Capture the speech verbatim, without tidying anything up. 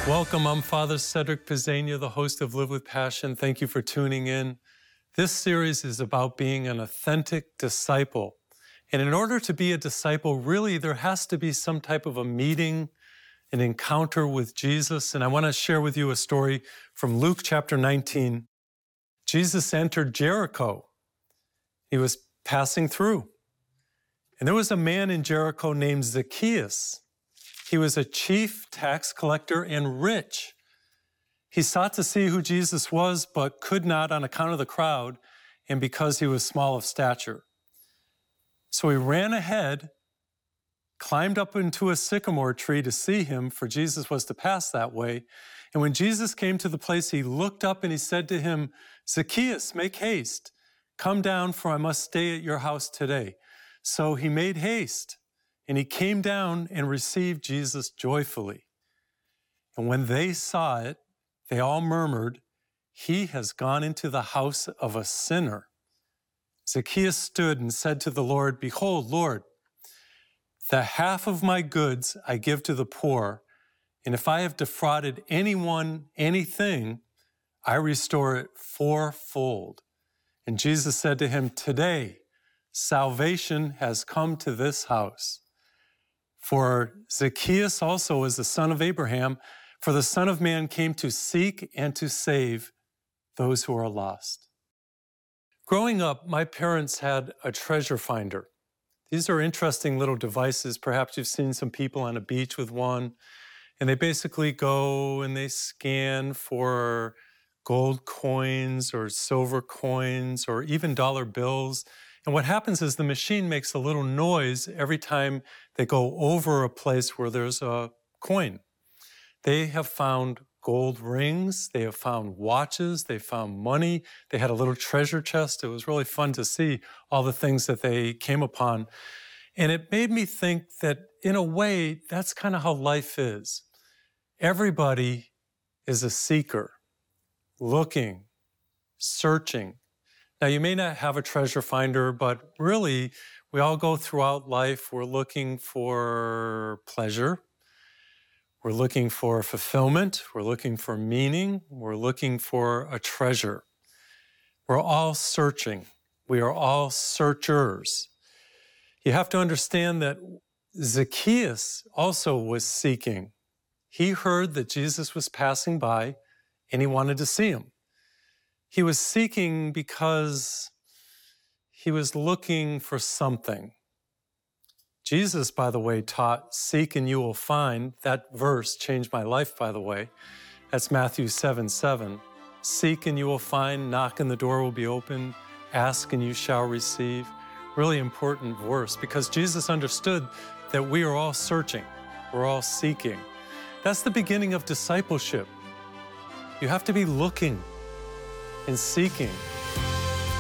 Welcome, I'm Father Cedric Pizzania, the host of Live with Passion. Thank you for tuning in. This series is about being an authentic disciple. And in order to be a disciple, really, there has to be some type of a meeting, an encounter with Jesus. And I want to share with you a story from Luke chapter nineteen. Jesus entered Jericho. He was passing through. And there was a man in Jericho named Zacchaeus. He was a chief tax collector and rich. He sought to see who Jesus was, but could not on account of the crowd and because he was small of stature. So he ran ahead, climbed up into a sycamore tree to see him, for Jesus was to pass that way. And when Jesus came to the place, he looked up and he said to him, "Zacchaeus, make haste. Come down, for I must stay at your house today." So he made haste. And he came down and received Jesus joyfully. And when they saw it, they all murmured, "He has gone into the house of a sinner." Zacchaeus stood and said to the Lord, "Behold, Lord, the half of my goods I give to the poor, and if I have defrauded anyone anything, I restore it fourfold." And Jesus said to him, "Today salvation has come to this house. For Zacchaeus also is the son of Abraham, for the Son of Man came to seek and to save those who are lost." Growing up, my parents had a treasure finder. These are interesting little devices. Perhaps you've seen some people on a beach with one, and they basically go and they scan for gold coins or silver coins or even dollar bills. And what happens is the machine makes a little noise every time they go over a place where there's a coin. They have found gold rings, they have found watches, they found money, they had a little treasure chest. It was really fun to see all the things that they came upon. And it made me think that in a way, that's kind of how life is. Everybody is a seeker, looking, searching. Now, you may not have a treasure finder, but really, we all go throughout life. We're looking for pleasure. We're looking for fulfillment. We're looking for meaning. We're looking for a treasure. We're all searching. We are all searchers. You have to understand that Zacchaeus also was seeking. He heard that Jesus was passing by, and he wanted to see him. He was seeking because he was looking for something. Jesus, by the way, taught, "Seek and you will find." That verse changed my life, by the way. That's Matthew seven seven. "Seek and you will find, knock and the door will be open, ask and you shall receive." Really important verse because Jesus understood that we are all searching. We're all seeking. That's the beginning of discipleship. You have to be looking and seeking.